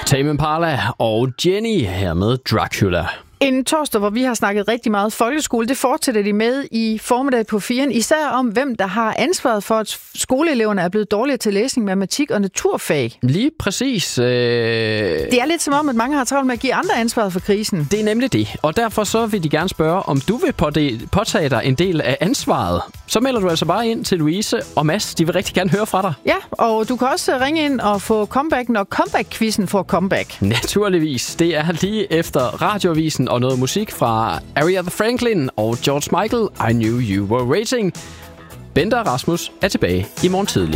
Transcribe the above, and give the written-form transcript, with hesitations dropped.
Tame Impala og Jenny her med Dracula. En torsdag, hvor vi har snakket rigtig meget folkeskole, det fortsætter de med i formiddag på 4'en, især om, hvem der har ansvaret for, at skoleeleverne er blevet dårligere til læsning, matematik og naturfag. Lige præcis. Det er lidt som om, at mange har travlt med at give andre ansvaret for krisen. Det er nemlig det, og derfor så vil de gerne spørge, om du vil påtage dig en del af ansvaret. Så melder du altså bare ind til Louise og Mads. De vil rigtig gerne høre fra dig. Ja, og du kan også ringe ind og få comeback, når comeback-quizzen får comeback. Naturligvis. Det er lige efter radioavisen og noget musik fra Aretha Franklin og George Michael. I Knew You Were Waiting. Bente og Rasmus er tilbage i morgen tidlig.